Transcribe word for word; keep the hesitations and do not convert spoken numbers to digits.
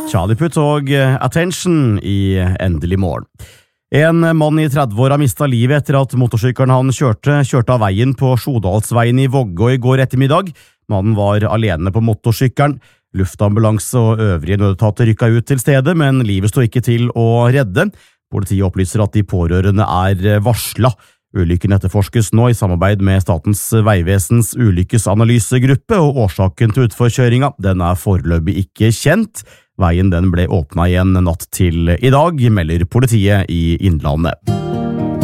Charlie Puth og Attention i Endelig morgen. En mann i trettiåra mistet livet etter at motorsykkelen han kjørte, kjørte av veien på Sjodalsveien i Vågå i går ettermiddag. Mannen var alene på motorsykkelen. Luftambulanse og øvrige nødetater rykket ut til stedet, men livet stod ikke til å redde. Politiet opplyser at de pårørende er varslet. Ulykken etterforskes nå i samarbeid med Statens Vegvesens ulykkesanalysegruppe, og årsaken til utforkjøringa den er foreløpig ikke kjent. Veien den ble åpnet igjen natt til i dag, melder politiet i Innlandet.